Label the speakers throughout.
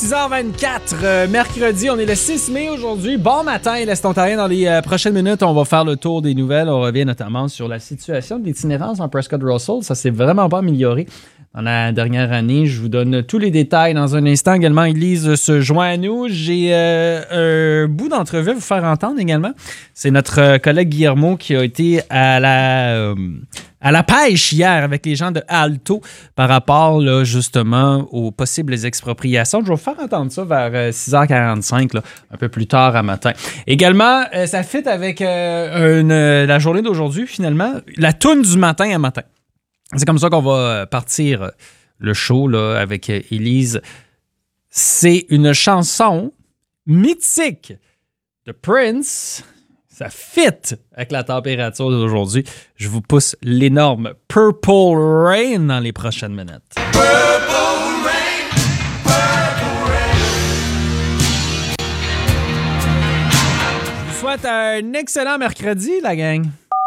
Speaker 1: 6h24, mercredi, on est le 6 mai aujourd'hui. Bon matin, l'Est ontarien. Dans les prochaines minutes, on va faire le tour des nouvelles. On revient notamment sur la situation de l'itinérance en Prescott Russell. Ça s'est vraiment pas amélioré dans la dernière année. Je vous donne tous les détails dans un instant. Également, Élise se joint à nous. J'ai un bout d'entrevue à vous faire entendre également. C'est notre collègue Guillermo qui a été à la pêche hier avec les gens de Alto par rapport là, justement aux possibles expropriations. Je vais vous faire entendre ça vers 6h45, là, un peu plus tard à matin. Également, ça fit avec la journée d'aujourd'hui, finalement. La toune du matin à matin. C'est comme ça qu'on va partir le show là, avec Élise. C'est une chanson mythique de Prince. Ça fit avec la température d'aujourd'hui. Je vous pousse l'énorme Purple Rain dans les prochaines minutes. Purple Rain, Purple Rain. Je vous souhaite un excellent mercredi, la gang.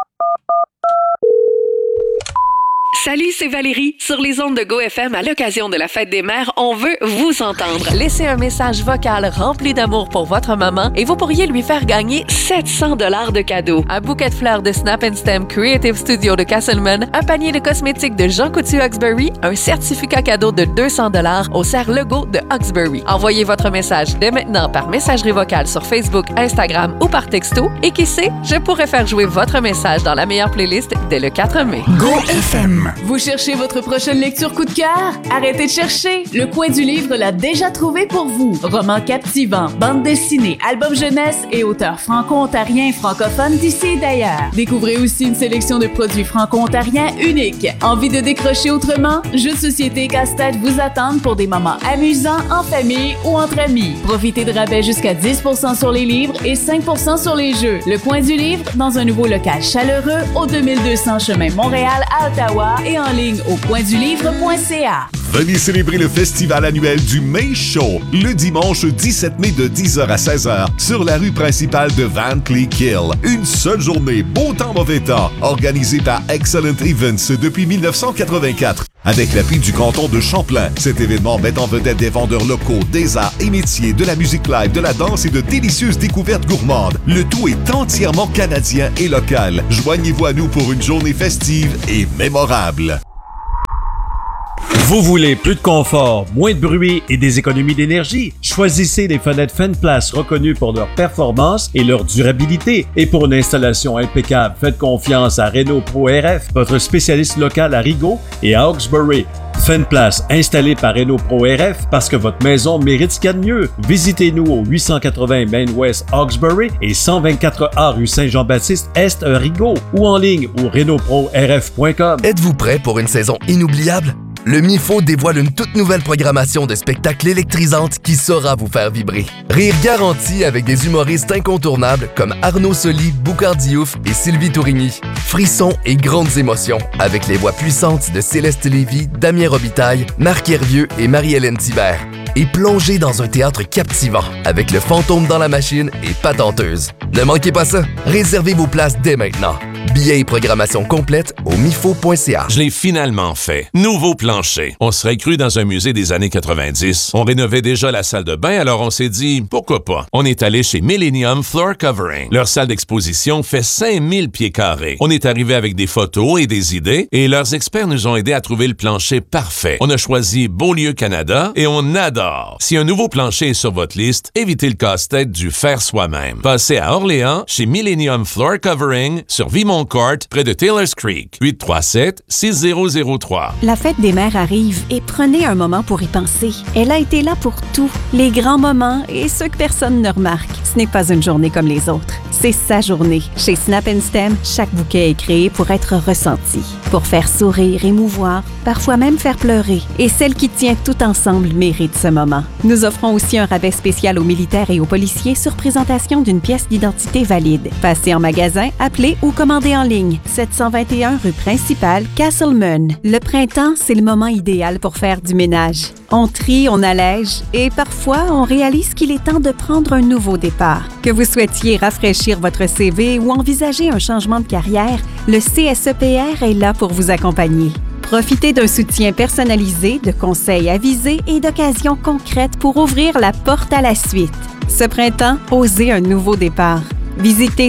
Speaker 2: Salut, c'est Valérie. Sur les ondes de GoFM, à l'occasion de la Fête des Mères, on veut vous entendre. Laissez un message vocal rempli d'amour pour votre maman et vous pourriez lui faire gagner 700 $ de cadeaux. Un bouquet de fleurs de Snap & Stem Creative Studio de Castleman, un panier de cosmétiques de Jean Coutu Hawkesbury, un certificat cadeau de 200 $ au Serre Legault de Hawkesbury. Envoyez votre message dès maintenant par messagerie vocale sur Facebook, Instagram ou par texto. Et qui sait, je pourrais faire jouer votre message dans la meilleure playlist dès le 4 mai.
Speaker 3: GoFM. Vous cherchez votre prochaine lecture coup de cœur? Arrêtez de chercher! Le Coin du Livre l'a déjà trouvé pour vous. Romans captivants, bandes dessinées, albums jeunesse et auteurs franco-ontariens et francophones d'ici et d'ailleurs. Découvrez aussi une sélection de produits franco-ontariens uniques. Envie de décrocher autrement? Jeux de société et casse-tête vous attendent pour des moments amusants en famille ou entre amis. Profitez de rabais jusqu'à 10% sur les livres et 5% sur les jeux. Le Coin du Livre, dans un nouveau local chaleureux au 2200 chemin Montréal à Ottawa et en ligne au coindulivre.ca.
Speaker 4: Venez célébrer le festival annuel du May Show le dimanche 17 mai de 10h à 16h sur la rue principale de Van Cleek Hill. Une seule journée, beau temps, mauvais temps, organisée par Excellent Events depuis 1984. Avec l'appui du canton de Champlain, cet événement met en vedette des vendeurs locaux, des arts et métiers, de la musique live, de la danse et de délicieuses découvertes gourmandes. Le tout est entièrement canadien et local. Joignez-vous à nous pour une journée festive et mémorable.
Speaker 5: Vous voulez plus de confort, moins de bruit et des économies d'énergie? Choisissez les fenêtres Fenplast reconnues pour leur performance et leur durabilité. Et pour une installation impeccable, faites confiance à Renault Pro RF, votre spécialiste local à Rigaud et à Hawkesbury. Fenplast, installé par Renault Pro RF parce que votre maison mérite ce qu'il y a de mieux. Visitez-nous au 880 Main West Hawkesbury et 124A rue Saint-Jean-Baptiste Est Rigaud ou en ligne au renaultprorf.com.
Speaker 6: Êtes-vous prêt pour une saison inoubliable? Le MIFO dévoile une toute nouvelle programmation de spectacles électrisantes qui saura vous faire vibrer. Rire garanti avec des humoristes incontournables comme Arnaud Soli, Boucard Diouf et Sylvie Tourigny. Frissons et grandes émotions avec les voix puissantes de Céleste Lévy, Damien Robitaille, Marc Hervieux et Marie-Hélène Thibert. Et plongez dans un théâtre captivant avec Le Fantôme dans la machine et Patenteuse. Ne manquez pas ça. Réservez vos places dès maintenant. Billets et programmation complète au mifo.ca.
Speaker 7: Je l'ai finalement fait. Nouveau plancher. On serait cru dans un musée des années 90. On rénovait déjà la salle de bain, alors on s'est dit, pourquoi pas? On est allé chez Millennium Floor Covering. Leur salle d'exposition fait 5000 pieds carrés. On est arrivé avec des photos et des idées, et leurs experts nous ont aidés à trouver le plancher parfait. On a choisi Beaulieu Canada, et on adore. Si un nouveau plancher est sur votre liste, évitez le casse-tête du faire soi-même. Passez à Orléans, chez Millennium Floor Covering, sur Vimont Court, près de Taylor's Creek. 837-6003.
Speaker 8: La fête des mères arrive et prenez un moment pour y penser. Elle a été là pour tout, les grands moments et ceux que personne ne remarque. Ce n'est pas une journée comme les autres. C'est sa journée. Chez Snap & Stem, chaque bouquet est créé pour être ressenti, pour faire sourire, émouvoir, parfois même faire pleurer. Et celle qui tient tout ensemble mérite ce moment. Nous offrons aussi un rabais spécial aux militaires et aux policiers sur présentation d'une pièce d'identité valide. Passez en magasin, appelez ou commandez en ligne. 721 rue principale, Castleman. Le printemps, c'est le moment idéal pour faire du ménage. On trie, on allège et parfois, on réalise qu'il est temps de prendre un nouveau départ. Que vous souhaitiez rafraîchir votre CV ou envisager un changement de carrière, le CSEPR est là pour vous accompagner. Profitez d'un soutien personnalisé, de conseils avisés et d'occasions concrètes pour ouvrir la porte à la suite. Ce printemps, osez un nouveau départ. Visitez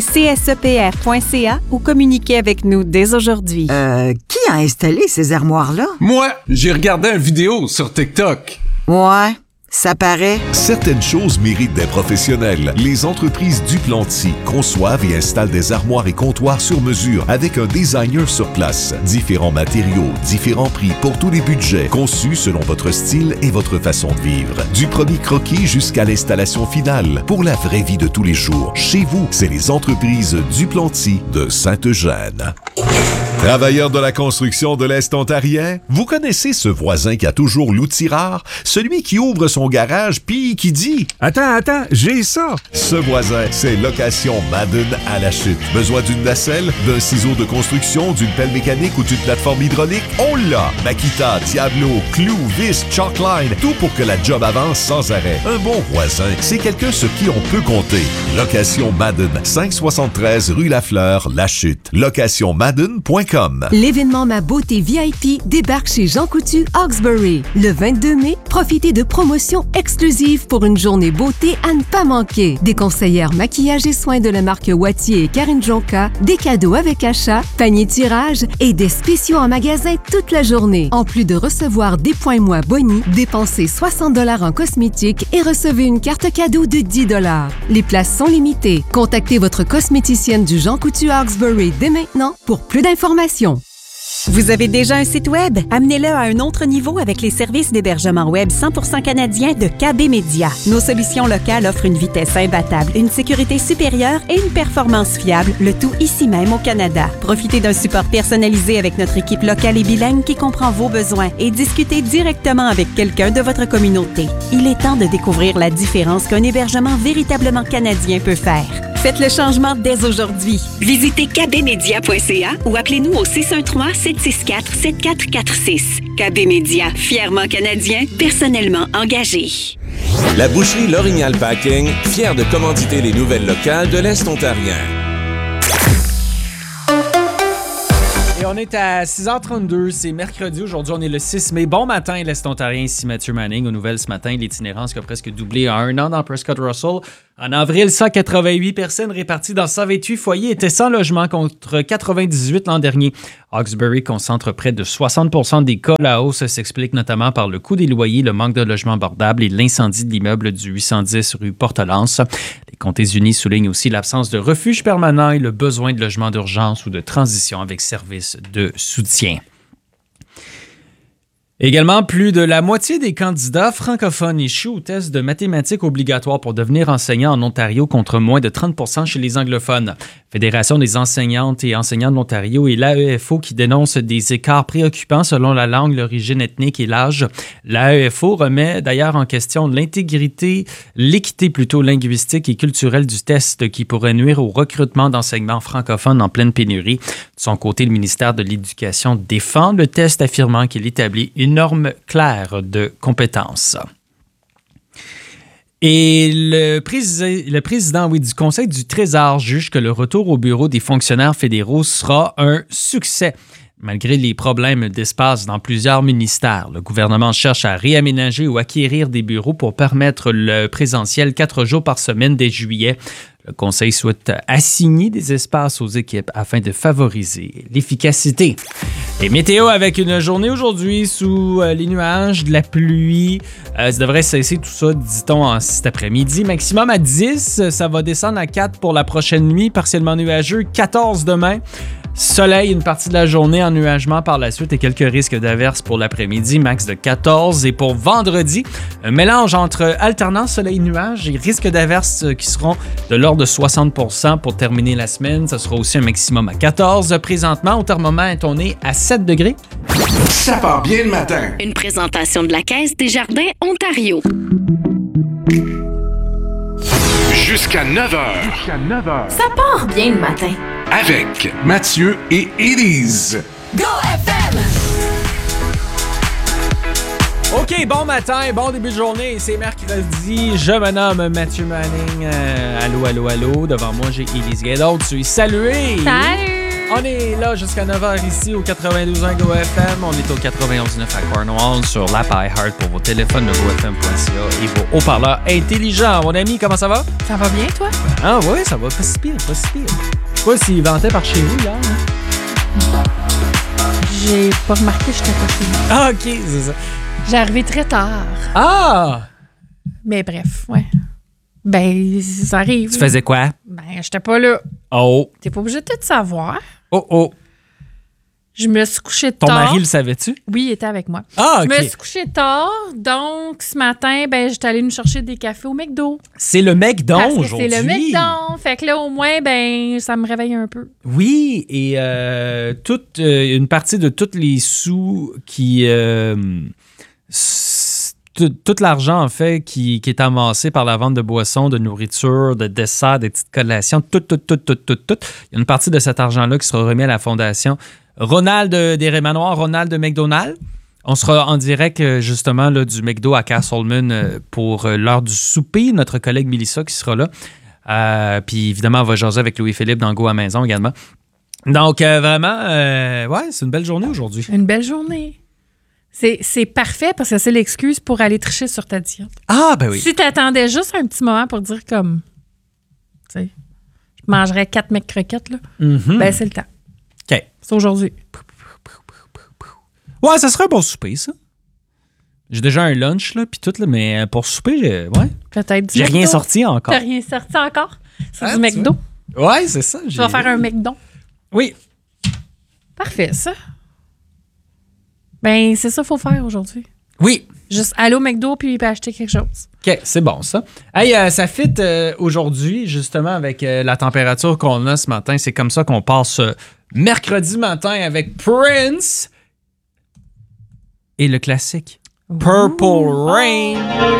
Speaker 8: csepr.ca ou communiquez avec nous dès aujourd'hui.
Speaker 9: Qui a installé ces armoires-là?
Speaker 10: Moi, j'ai regardé une vidéo sur TikTok.
Speaker 9: Ouais, ça paraît.
Speaker 4: Certaines choses méritent des professionnels. Les entreprises Duplanty conçoivent et installent des armoires et comptoirs sur mesure avec un designer sur place. Différents matériaux, différents prix pour tous les budgets, conçus selon votre style et votre façon de vivre. Du premier croquis jusqu'à l'installation finale pour la vraie vie de tous les jours. Chez vous, c'est les entreprises Duplanty de Saint-Eugène. Travailleurs de la construction de l'Est ontarien, vous connaissez ce voisin qui a toujours l'outil rare? Celui qui ouvre son garage puis qui dit « Attends, j'ai ça! » Ce voisin, c'est Location Madden à la chute. Besoin d'une nacelle, d'un ciseau de construction, d'une pelle mécanique ou d'une plateforme hydraulique? On l'a! Makita, Diablo, Clou, Vis, Chalkline, tout pour que la job avance sans arrêt. Un bon voisin, c'est quelqu'un sur qui on peut compter. Location Madden, 573 rue Lafleur, La Chute. LocationMadden.com.
Speaker 11: L'événement Ma Beauté VIP débarque chez Jean Coutu Hawkesbury. Le 22 mai, profitez de promotions exclusives pour une journée beauté à ne pas manquer. Des conseillères maquillage et soins de la marque Wattier et Karine Jonca, des cadeaux avec achat, panier tirage et des spéciaux en magasin toute la journée. En plus de recevoir des points moi Boni, dépensez 60 $ en cosmétiques et recevez une carte cadeau de 10 $. Les places sont limitées. Contactez votre cosméticienne du Jean Coutu Hawkesbury dès maintenant pour plus d'informations.
Speaker 8: Vous avez déjà un site web? Amenez-le à un autre niveau avec les services d'hébergement web 100% canadiens de KB Media. Nos solutions locales offrent une vitesse imbattable, une sécurité supérieure et une performance fiable, le tout ici même au Canada. Profitez d'un support personnalisé avec notre équipe locale et bilingue qui comprend vos besoins et discutez directement avec quelqu'un de votre communauté. Il est temps de découvrir la différence qu'un hébergement véritablement canadien peut faire. Faites le changement dès aujourd'hui.
Speaker 2: Visitez kbmedia.ca ou appelez-nous au 613-764-7446. KB Media, fièrement canadien, personnellement engagé.
Speaker 7: La boucherie L'Orignal Packing, fière de commanditer les nouvelles locales de l'Est ontarien.
Speaker 1: Et on est à 6h32, c'est mercredi. Aujourd'hui, on est le 6 mai. Bon matin, l'Est ontarien, ici Mathieu Manning. Aux nouvelles ce matin, l'itinérance qui a presque doublé en un an dans Prescott Russell. En avril, 188 personnes réparties dans 128 foyers étaient sans logement contre 98 l'an dernier. Hawkesbury concentre près de 60% des cas. La hausse s'explique notamment par le coût des loyers, le manque de logements abordables et l'incendie de l'immeuble du 810 rue Portelance. Les Comtés unis soulignent aussi l'absence de refuge permanent et le besoin de logements d'urgence ou de transition avec services de soutien. Également, plus de la moitié des candidats francophones échouent au test de mathématiques obligatoire pour devenir enseignants en Ontario contre moins de 30% chez les anglophones. Fédération des enseignantes et enseignants de l'Ontario et l'AEFO qui dénoncent des écarts préoccupants selon la langue, l'origine ethnique et l'âge. L'AEFO remet d'ailleurs en question l'équité linguistique et culturelle du test qui pourrait nuire au recrutement d'enseignements francophones en pleine pénurie. De son côté, le ministère de l'Éducation défend le test, affirmant qu'il établit une norme claire de compétences. Et le président du Conseil du Trésor juge que le retour au bureau des fonctionnaires fédéraux sera un succès. Malgré les problèmes d'espace dans plusieurs ministères, le gouvernement cherche à réaménager ou acquérir des bureaux pour permettre le présentiel 4 jours par semaine dès juillet. Le Conseil souhaite assigner des espaces aux équipes afin de favoriser l'efficacité. Et météo avec une journée aujourd'hui sous les nuages, de la pluie. Ça devrait cesser tout ça, dit-on, cet après-midi. Maximum à 10, ça va descendre à 4 pour la prochaine nuit, partiellement nuageux, 14 demain. Soleil une partie de la journée, ennuagement par la suite et quelques risques d'averses pour l'après-midi, max de 14. Et pour vendredi, un mélange entre alternance soleil-nuage et risques d'averses qui seront de l'ordre de 60% pour terminer la semaine. Ça sera aussi un maximum à 14. Présentement, au thermomètre, on est à 7 degrés.
Speaker 10: Ça part bien le matin.
Speaker 2: Une présentation de la Caisse des Jardins Ontario.
Speaker 10: Jusqu'à 9h.
Speaker 3: Ça part bien le matin.
Speaker 10: Avec Mathieu et Élise.
Speaker 3: Go FM!
Speaker 1: OK, bon matin, bon début de journée. C'est mercredi. Je me nomme Mathieu Manning. Allô. Devant moi, j'ai Élise Guédon. Tu es salué.
Speaker 12: Salut!
Speaker 1: On est là jusqu'à 9h ici au 92.1 GoFM. On est au 91.9 à Cornwall sur l'app iHeart pour vos téléphones de GoFM.ca et vos haut-parleurs intelligents. Mon ami, comment ça va?
Speaker 12: Ça va bien, toi?
Speaker 1: Ah oui, ça va pas si pire, pas si pire. Je sais pas s'il ventait par chez vous hier. Hein?
Speaker 12: J'ai pas remarqué que j'étais pas chez nous.
Speaker 1: Ah, OK, c'est ça.
Speaker 12: J'ai arrivé très tard.
Speaker 1: Ah!
Speaker 12: Mais bref, ouais. Ben, ça arrive.
Speaker 1: Tu faisais quoi?
Speaker 12: Ben, j'étais pas là.
Speaker 1: Oh!
Speaker 12: T'es pas obligé de tout savoir.
Speaker 1: Oh!
Speaker 12: Je me suis couché
Speaker 1: Ton
Speaker 12: tard.
Speaker 1: mari le savait-tu?
Speaker 12: Oui, il était avec moi.
Speaker 1: Ah, OK.
Speaker 12: Je me suis couché tard, donc ce matin, ben, j'étais allée nous chercher des cafés au McDo.
Speaker 1: C'est le McDo aujourd'hui.
Speaker 12: C'est le McDo. Fait que là, au moins, ben, ça me réveille un peu.
Speaker 1: Oui, et une partie de tous les sous qui... tout l'argent, en fait, qui est amassé par la vente de boissons, de nourriture, de desserts, des petites collations, tout. Il y a une partie de cet argent-là qui sera remis à la fondation Ronald des Rémanoirs, Ronald de McDonald. On sera en direct, justement, là, du McDo à Castleman pour l'heure du souper. Notre collègue Mélissa qui sera là. Puis, évidemment, on va jaser avec Louis-Philippe dans Go à Maison également. Donc, vraiment, ouais, c'est une belle journée aujourd'hui.
Speaker 12: Une belle journée. C'est parfait parce que c'est l'excuse pour aller tricher sur ta diète.
Speaker 1: Ah, ben oui.
Speaker 12: Si t'attendais juste un petit moment pour dire comme, tu sais, je mangerais 4 mecs croquettes, là, ben c'est le temps.
Speaker 1: OK.
Speaker 12: C'est aujourd'hui.
Speaker 1: Ouais, ça serait un bon souper, ça. J'ai déjà un lunch, là, puis tout, là, mais pour souper, ouais.
Speaker 12: Peut-être du
Speaker 1: J'ai
Speaker 12: McDo.
Speaker 1: rien sorti encore.
Speaker 12: T'as rien sorti encore? C'est du
Speaker 1: tu
Speaker 12: McDo.
Speaker 1: vois? Ouais, c'est ça.
Speaker 12: Tu vas faire un McDo.
Speaker 1: Oui.
Speaker 12: Parfait, ça. Ben, c'est ça qu'il faut faire aujourd'hui.
Speaker 1: Oui.
Speaker 12: Juste aller au McDo puis acheter quelque chose.
Speaker 1: OK, c'est bon, ça. Hey, ça fit aujourd'hui, justement, avec la température qu'on a ce matin. C'est comme ça qu'on passe mercredi matin avec Prince et le classique Purple Rain.